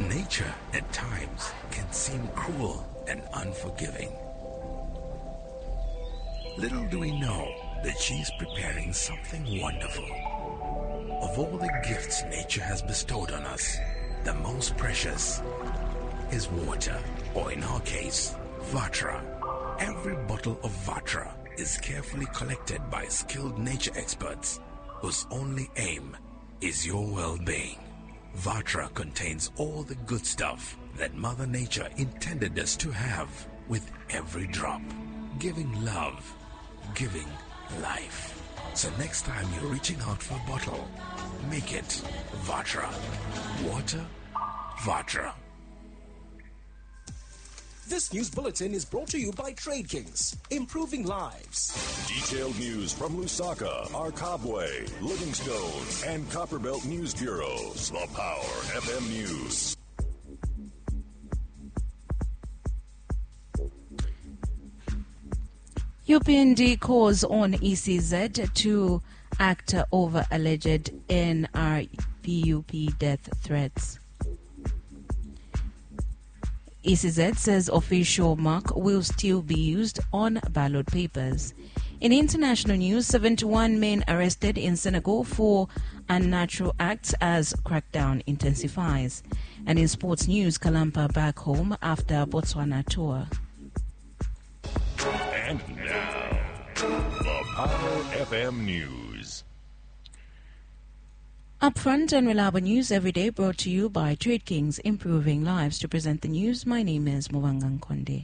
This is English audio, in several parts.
Nature at times can seem cruel and unforgiving. Little do we know that she's preparing something wonderful. Of all the gifts nature has bestowed on us, the most precious is water, or in our case, Vatra. Every bottle of Vatra is carefully collected by skilled nature experts whose only aim is your well-being. Vatra contains all the good stuff that Mother Nature intended us to have, with every drop, giving love, giving life. So next time you're reaching out for a bottle, make it Vatra. Water, Vatra. This news bulletin is brought to you by Trade Kings, improving lives. Detailed news from Lusaka, Arkabwe, Livingstone, and Copperbelt News Bureaus. The Power FM News. UPND calls on ECZ to act over alleged NRPUP death threats. ECZ says official mark will still be used on ballot papers. In international news, 71 men arrested in Senegal for unnatural acts as crackdown intensifies. And in sports news, Kalampa back home after Botswana tour. And now, the Power FM News. Upfront and reliable news every day, brought to you by Trade Kings, improving lives. To present the news, my name is Mwangang Konde.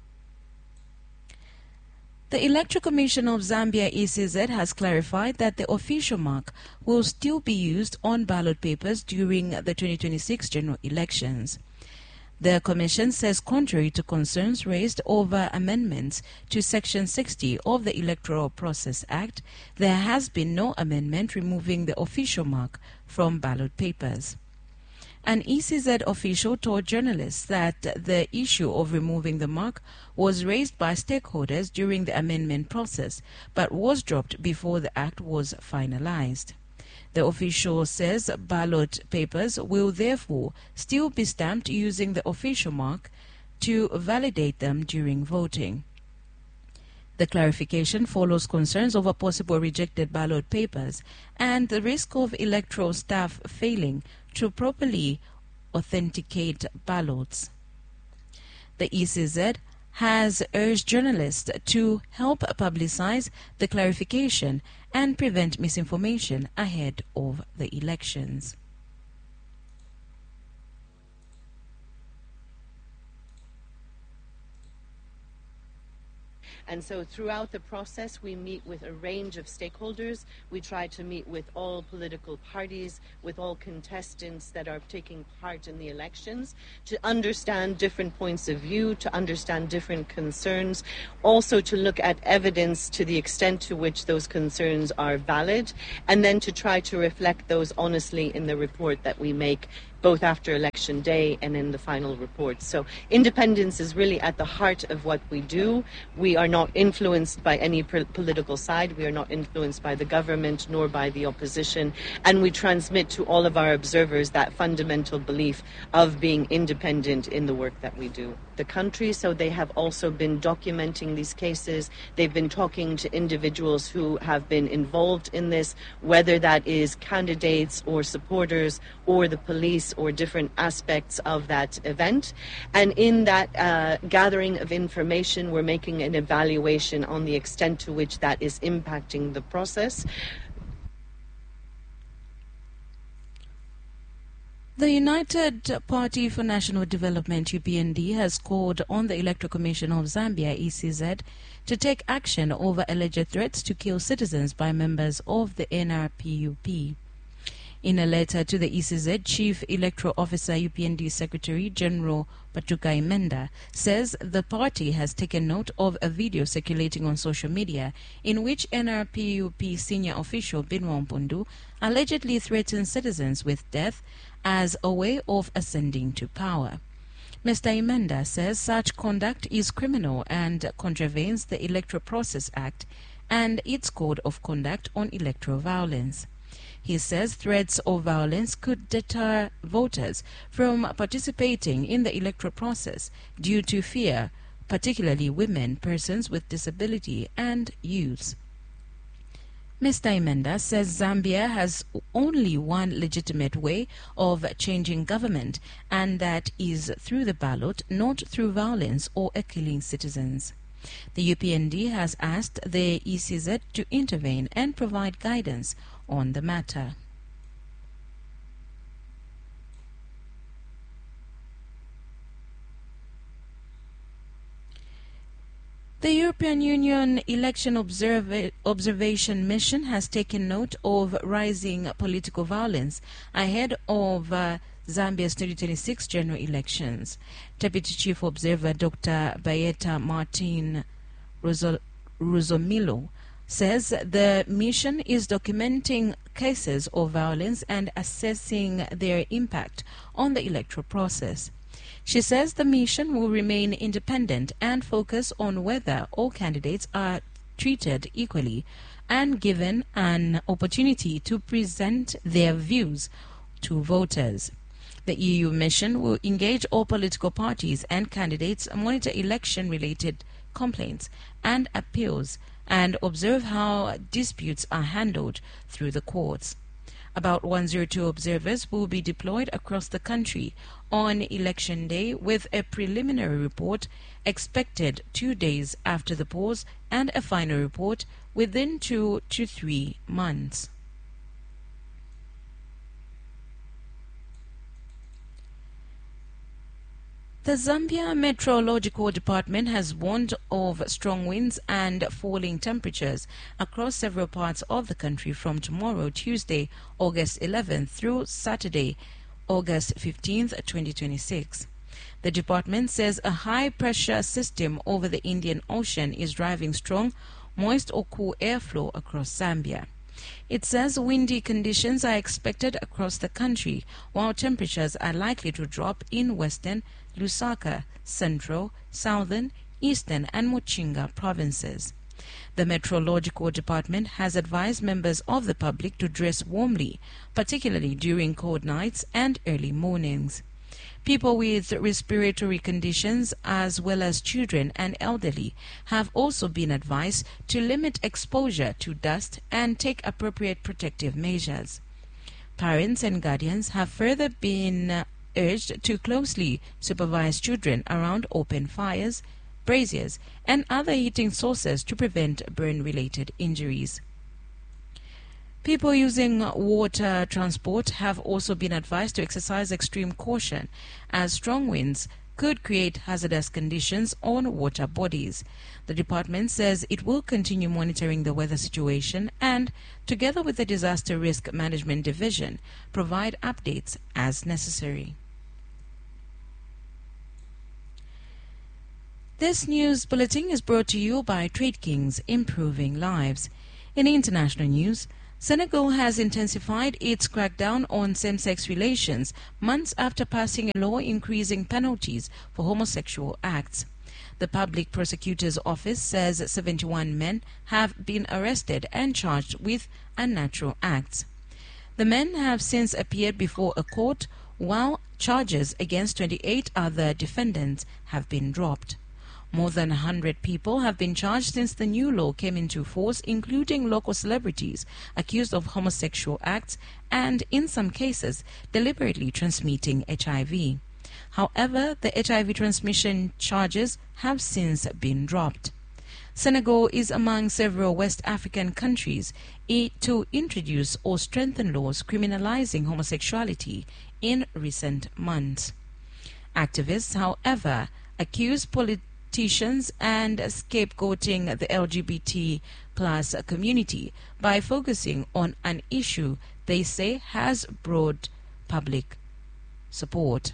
The Electoral Commission of Zambia, ECZ, has clarified that the official mark will still be used on ballot papers during the 2026 general elections. The Commission says, contrary to concerns raised over amendments to Section 60 of the Electoral Process Act, there has been no amendment removing the official mark from ballot papers. An ECZ official told journalists that the issue of removing the mark was raised by stakeholders during the amendment process, but was dropped before the act was finalized. The official says ballot papers will therefore still be stamped using the official mark to validate them during voting. The clarification follows concerns over possible rejected ballot papers and the risk of electoral staff failing to properly authenticate ballots. The ECZ has urged journalists to help publicize the clarification and prevent misinformation ahead of the elections. And so throughout the process, we meet with a range of stakeholders. We try to meet with all political parties, with all contestants that are taking part in the elections, to understand different points of view, to understand different concerns, also to look at evidence to the extent to which those concerns are valid, and then to try to reflect those honestly in the report that we make, both after election day and in the final report. So independence is really at the heart of what we do. We are not influenced by any political side. We are not influenced by the government nor by the opposition. And we transmit to all of our observers that fundamental belief of being independent in the work that we do. The country, so they have also been documenting these cases. They've been talking to individuals who have been involved in this, whether that is candidates or supporters or the police or different aspects of that event. And in that gathering of information, we're making an evaluation on the extent to which that is impacting the process. The United Party for National Development, UPND, has called on the Electoral Commission of Zambia, ECZ, to take action over alleged threats to kill citizens by members of the NRPUP. In a letter to the ECZ, Chief Electoral Officer, UPND Secretary General Patuka Imenda, says the party has taken note of a video circulating on social media in which NRPUP senior official Benoit Mpundu allegedly threatens citizens with death as a way of ascending to power. Mr. Imenda says such conduct is criminal and contravenes the Electoral Process Act and its Code of Conduct on Electoral Violence. He says threats of violence could deter voters from participating in the electoral process due to fear, particularly women, persons with disability, and youths. Mr. Imenda says Zambia has only one legitimate way of changing government, and that is through the ballot, not through violence or killing citizens. The UPND has asked the ECZ to intervene and provide guidance on the matter. The European Union Election Observation Mission has taken note of rising political violence ahead of Zambia's 2026 general elections. Deputy Chief Observer Dr. Bayeta Martin Ruzomilo says the mission is documenting cases of violence and assessing their impact on the electoral process. She says the mission will remain independent and focus on whether all candidates are treated equally and given an opportunity to present their views to voters. The EU mission will engage all political parties and candidates, monitor election-related complaints and appeals, and observe how disputes are handled through the courts. About 102 observers will be deployed across the country on Election Day, with a preliminary report expected 2 days after the polls and a final report within 2 to 3 months. The Zambia Meteorological Department has warned of strong winds and falling temperatures across several parts of the country from tomorrow, Tuesday, August 11th, through Saturday, August 15th, 2026. The department says a high-pressure system over the Indian Ocean is driving strong, moist or cool airflow across Zambia. It says windy conditions are expected across the country, while temperatures are likely to drop in western, Lusaka, central, southern, eastern and Muchinga provinces. The Meteorological Department has advised members of the public to dress warmly, particularly during cold nights and early mornings. People with respiratory conditions, as well as children and elderly, have also been advised to limit exposure to dust and take appropriate protective measures. Parents and guardians have further been urged to closely supervise children around open fires, braziers, and other heating sources to prevent burn-related injuries. People using water transport have also been advised to exercise extreme caution, as strong winds could create hazardous conditions on water bodies. The department says it will continue monitoring the weather situation and, together with the Disaster Risk Management Division, provide updates as necessary. This news bulletin is brought to you by Trade Kings, improving lives. In international news, Senegal has intensified its crackdown on same-sex relations months after passing a law increasing penalties for homosexual acts. The Public Prosecutor's Office says 71 men have been arrested and charged with unnatural acts. The men have since appeared before a court, while charges against 28 other defendants have been dropped. More than 100 people have been charged since the new law came into force, including local celebrities accused of homosexual acts and, in some cases, deliberately transmitting HIV. However, the HIV transmission charges have since been dropped. Senegal is among several West African countries to introduce or strengthen laws criminalizing homosexuality in recent months. Activists, however, accuse politicians and scapegoating the LGBT plus community by focusing on an issue they say has broad public support.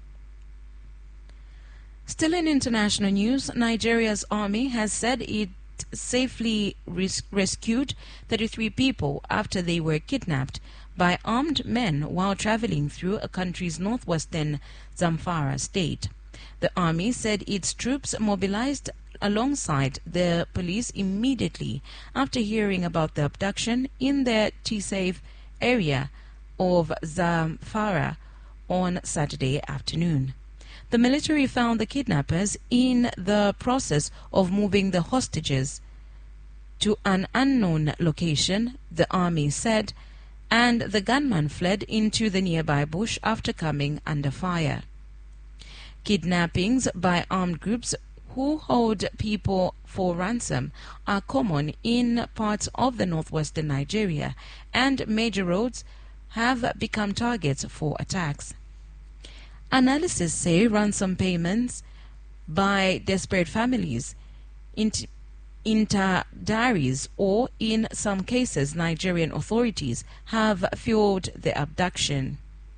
Still in international news, Nigeria's army has said it safely rescued 33 people after they were kidnapped by armed men while traveling through a country's northwestern Zamfara state. The army said its troops mobilized alongside the police immediately after hearing about the abduction in their T-Safe area of Zamfara on Saturday afternoon. The military found the kidnappers in the process of moving the hostages to an unknown location, the army said, and the gunman fled into the nearby bush after coming under fire. Kidnappings by armed groups who hold people for ransom are common in parts of the northwestern Nigeria, and major roads have become targets for attacks. Analysts say ransom payments by desperate families, intermediaries, or in some cases Nigerian authorities have fueled the abduction.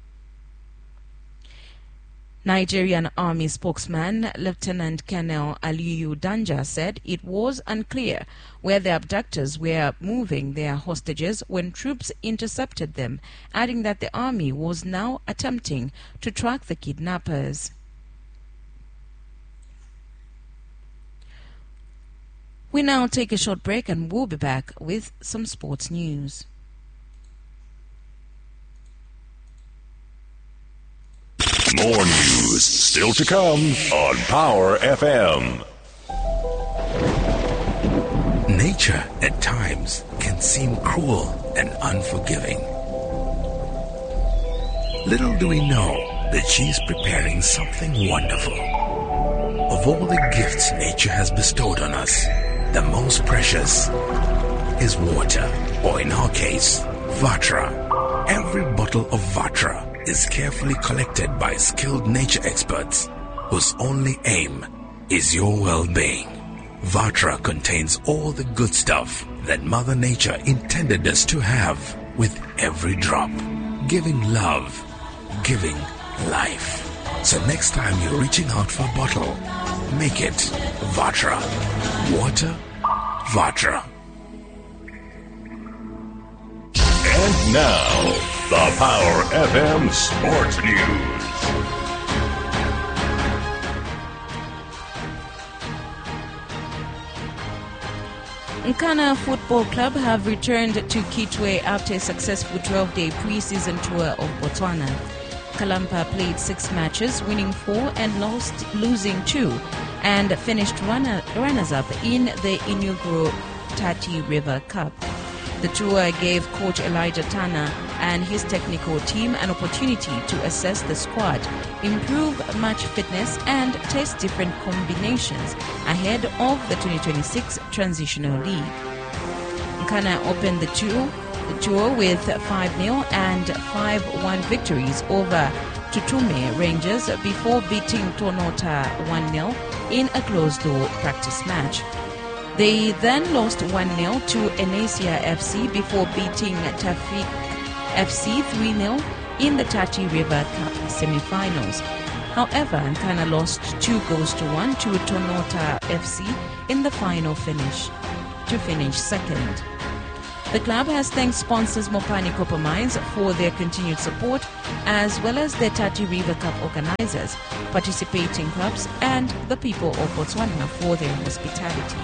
Nigerian Army spokesman Lieutenant Colonel Aliyu Danja said it was unclear where the abductors were moving their hostages when troops intercepted them, adding that the army was now attempting to track the kidnappers. We now take a short break and we'll be back with some sports news. More news still to come on Power FM. Nature at times can seem cruel and unforgiving. Little do we know that she's preparing something wonderful. Of all the gifts nature has bestowed on us, the most precious is water, or in our case, Vatra. Every bottle of Vatra is carefully collected by skilled nature experts whose only aim is your well-being. Vatra contains all the good stuff that Mother Nature intended us to have, with every drop, giving love, giving life. So next time you're reaching out for a bottle, make it Vatra. Water, Vatra. And now, the Power FM Sports News. Nkana Football Club have returned to Kitwe after a successful 12-day pre-season tour of Botswana. Kalampa played 6 matches, winning 4 and losing 2, and finished runners-up in the inaugural Tati River Cup. The tour gave coach Elijah Tana and his technical team an opportunity to assess the squad, improve match fitness, and test different combinations ahead of the 2026 Transitional League. Nkana opened the tour with 5-0 and 5-1 victories over Tutume Rangers before beating Tonota 1-0 in a closed-door practice match. They then lost 1-0 to Enasia FC before beating Tafik FC 3-0 in the Tati River Cup semi-finals. However, Nkana lost 2-1 to Tonota FC in the final finish to finish second. The club has thanked sponsors Mopani Copper Mines for their continued support, as well as the Tati River Cup organizers, participating clubs, and the people of Botswana for their hospitality.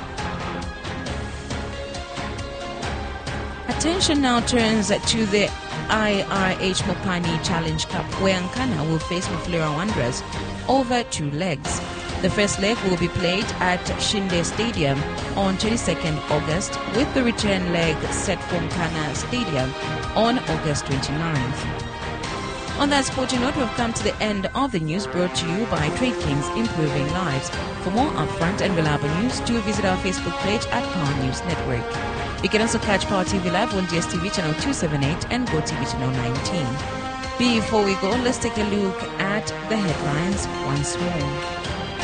Attention now turns to the IRH Mopani Challenge Cup, where Nkana will face Mufulira Wanderers over 2 legs. The first leg will be played at Shinde Stadium on 22nd August, with the return leg set for Nkana Stadium on August 29th. On that sporting note, we've come to the end of the news, brought to you by Trade Kings, Improving Lives. For more upfront and reliable news, do visit our Facebook page at Power News Network. You can also catch Power TV Live on DSTV channel 278 and GoTV channel 19. Before we go, let's take a look at the headlines once more.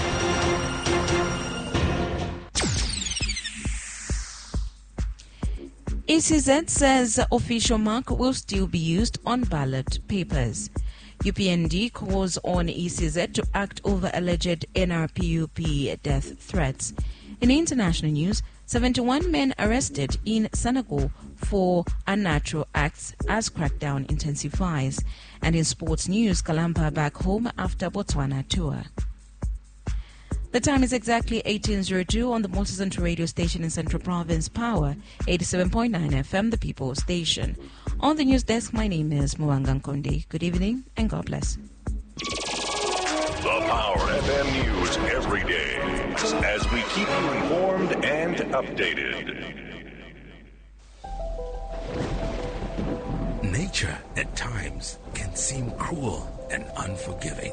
ECZ says official mark will still be used on ballot papers. UPND calls on ECZ to act over alleged NRPUP death threats. In international news, 71 men arrested in Senegal for unnatural acts as crackdown intensifies. And in sports news, Kalampa back home after Botswana tour. The time is exactly 18:02 on the Moses Central radio station in Central Province Power, 87.9 FM, the People's Station. On the news desk, my name is Mwanga Nkondi. Good evening and God bless. The Power FM News every day as we keep you informed and updated. Nature at times can seem cruel and unforgiving.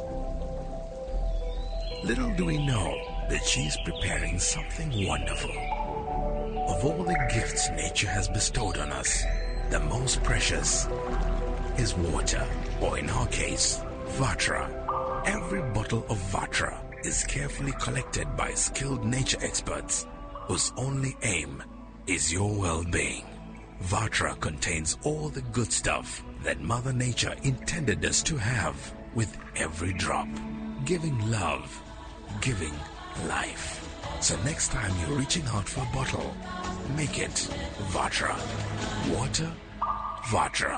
Little do we know that she's preparing something wonderful. Of all the gifts nature has bestowed on us, the most precious is water, or in our case, Vatra. Every bottle of Vatra is carefully collected by skilled nature experts whose only aim is your well-being. Vatra contains all the good stuff that Mother Nature intended us to have, with every drop, giving love, giving life. So next time you're reaching out for a bottle, make it Vatra. Water, Vatra.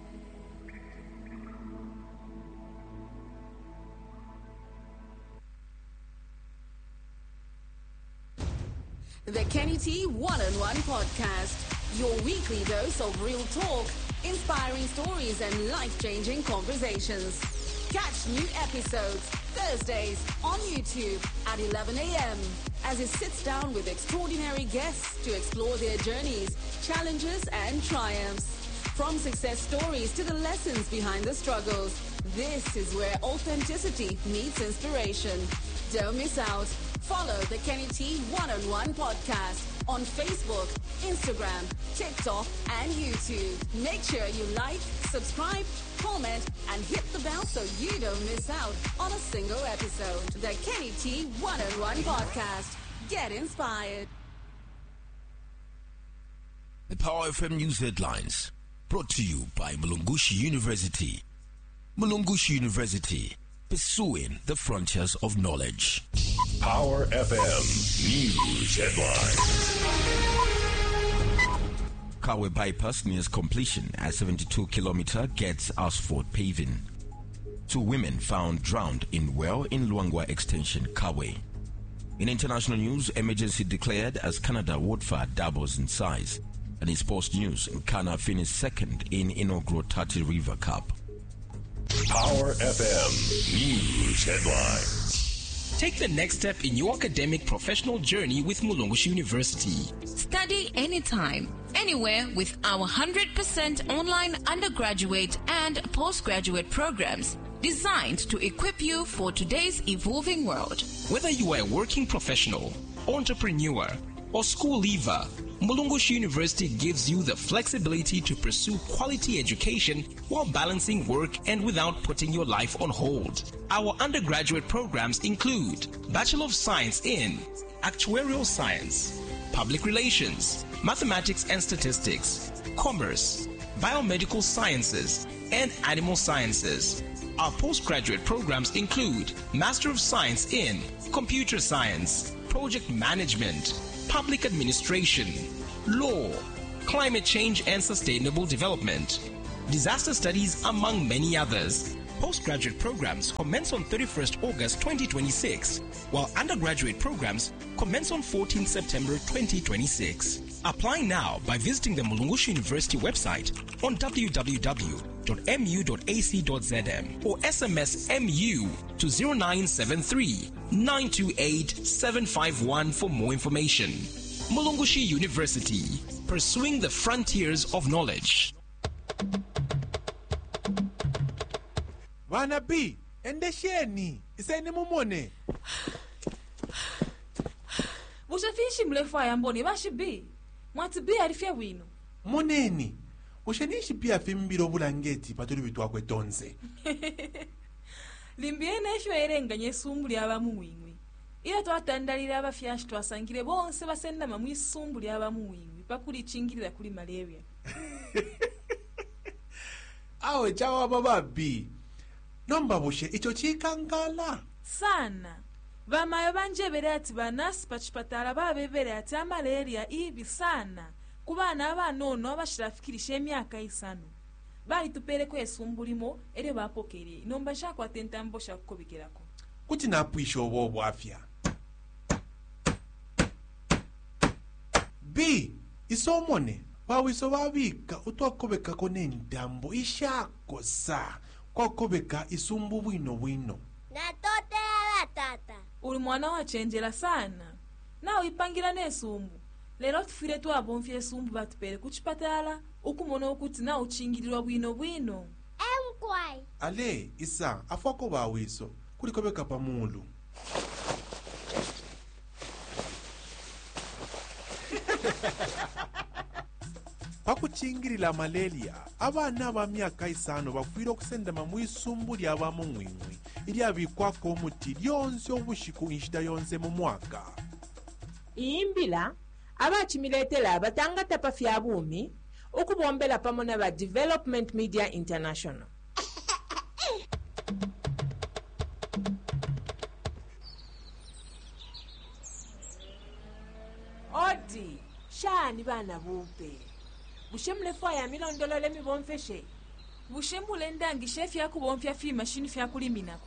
The Kenny T One-on-One Podcast, your weekly dose of real talk, inspiring stories and life-changing conversations. Catch new episodes Thursdays on YouTube at 11 a.m. as he sits down with extraordinary guests to explore their journeys, challenges and triumphs. From success stories to the lessons behind the struggles, this is where authenticity meets inspiration. Don't miss out. Follow the Kenny T One-on-One Podcast on Facebook, Instagram, TikTok, and YouTube. Make sure you like, subscribe, comment, and hit the bell so you don't miss out on a single episode. The Kenny T One-on-One Podcast. Get inspired. The Power FM News Headlines, brought to you by Mulungushi University. Mulungushi University, pursuing the frontiers of knowledge. Power FM News Headlines. Kawe bypass nears completion as 72-kilometer gets asphalt paving. 2 women found drowned in well in Luangwa Extension, Kawe. In international news, emergency declared as Canada Woodford doubles in size. And in sports news, Ghana finished second in inaugural Tati River Cup. Power FM News Headlines. Take the next step in your academic professional journey with Mulungushi University. Study anytime, anywhere with our 100% online undergraduate and postgraduate programs designed to equip you for today's evolving world. Whether you are a working professional, entrepreneur, or school leaver, Mulungushi University gives you the flexibility to pursue quality education while balancing work and without putting your life on hold. Our undergraduate programs include Bachelor of Science in Actuarial Science, Public Relations, Mathematics and Statistics, Commerce, Biomedical Sciences, and Animal Sciences. Our postgraduate programs include Master of Science in Computer Science, Project Management, Public Administration, Law, Climate Change and Sustainable Development, Disaster Studies, among many others. Postgraduate programs commence on 31st August 2026, while undergraduate programs commence on 14th September 2026. Apply now by visiting the Mulungushi University website on www.mu.ac.zm or SMS MU to 0973 928 751 for more information. Mulungushi University, pursuing the frontiers of knowledge. Bwana B, endesheni, iseni mumone. Bushafishi mrefu ayamboni bashi B. Mwati B alifia wino. Moneni, ushenishi pia fimbiro bulangeti patuli bitwa kwetonze. Limbiene esho erenga nyesumbu abamu wingwi. Ila twatandalira abafyashi twasangire bonse basenda mamwe isumbu abamu wingwi pakuli chingirira kuli malaria. Awe chawa baba B. Nomba bushe icho chikangala. Sana. Vamayo banjebere ati banasi pachipatala babebere ati malaria ibi sana. Kubana abanono abashirafikirisha emyaka isano. Bali tupere kwesumbulimo ere bapokere. Nomba shakwa tentambo shakukobikerako. Kuti napwisho obo afya. B, isomone. bawiso babika utwakobekako n'endambo ishakosa kwakobeka isumbu bwino natotela tata uli mwana wachenjera sana nawe ipangira n'esumbu lero tufire twabomfya esumbu batupere kuchipatala ukumona okuti nawe uchingirirwa bwino emkwai ale isa afwako bawiso kulikobeka pamulu pakuchingirira malaria abana ba myaka 5 bafwire okusendama mu isumbu ly'abamu ngwingwi ilyabikwako omuti lyonse obushiku inshita yonse mu mwaka iyimbila abachimiletela abatangata pafya bumi okubombela pamo na ba Development Media International. Odi shani bana bupe bushemule faya milondolole mibomfeshe bushembule ndangi shefi yakubomfya fi mashini fya kuliminako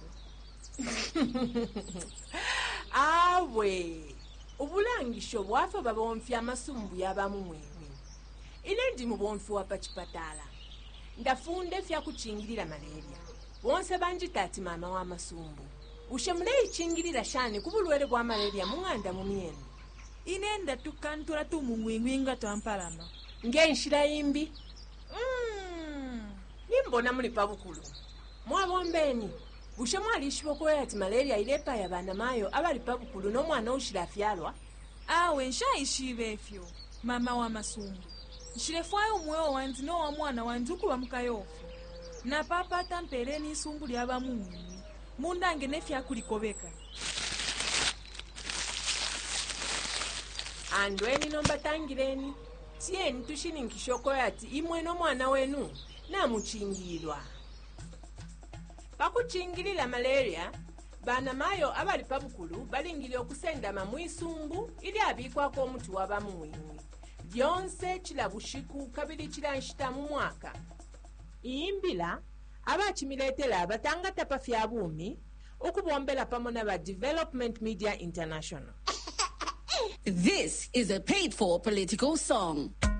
awe ubulangisho bwafe babomfya amasumbu y'abamu mwemwe ile ndi mubomfi wa pachipatala ndafunde fya kuchingirira malaria bonse banjitati mama wa masumbu bushemule ichingirira shani kubulwere bwa malaria munganda mu myendo inenda tukantura tumungwingwi nga twampalama ngenshira imbi nimbona muli pabukulu mwabombeni bushe mwalishiboko ati malaria ilepa ya bana mayo abali pabukulu n'omwana ushira afyalwa awe nshayishibe efyo mama wa masumbu nshirefwayo umwewo wanzi no wa mwana wanzi ukuba mukayofu na papa tampereni isumbu ly'abamungu mundange nefya kulikobeka andweni nombatangireni tieni tushininkishoko ati imwe n'omwana wenu namuchingirwa pakuchingirira malaria bana mayo abali pabukulu balingile okusendama mu isumbu ili abikwako omuti w'abamuwimwi lyonse kila bushiku kabili kila nshita mu mwaka iyimbila abachimiletela abatangata pafya bumi okubombela pamo na ba Development Media International. This is a paid-for political song.